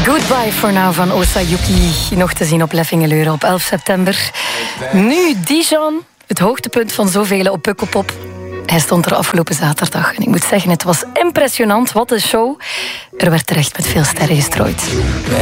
Goodbye for now van Osayuki. Nog te zien op Leffingeleuren op 11 september. Nu Dijon, het hoogtepunt van zoveel op Pukkelpop. Hij stond er afgelopen zaterdag. En ik moet zeggen, het was impressionant. Wat een show. Er werd terecht met veel sterren gestrooid.